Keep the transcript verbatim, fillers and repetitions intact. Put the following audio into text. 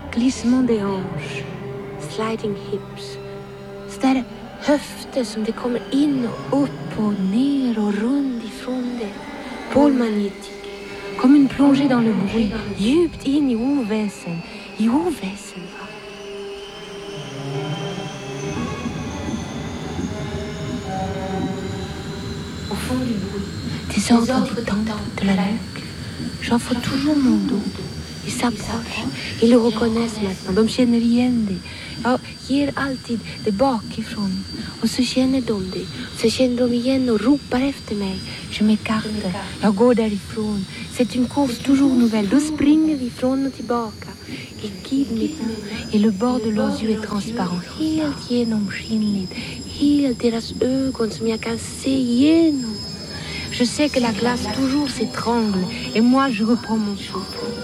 glissement des hanches, sliding hips. Så där höfter som det kommer in och upp och ner och runt ifrån det. Pôle magnétique, comme une plongée dans le bruit, djupt in i oväsen, i oväsen va. Au fond du bruit, des ordres des tempes de la nuque. J'offre toujours mon dos. Ils s'approchent, ils le reconnaissent maintenant. De känner igen det. Jag ger alltid det bakifrån. Och så känner de det. Så känner de igen och ropar efter mig. Je m'écarte. Jag går därifrån. C'est une course toujours nouvelle. Då springer vi från och tillbaka. Ils guident mes pas. Et le bord de leurs yeux est transparent. Helt genomskinligt. Helt deras ögon som jag kan se igenom. Je sais que la glace toujours s'étrangle. Et moi je reprends mon souffle.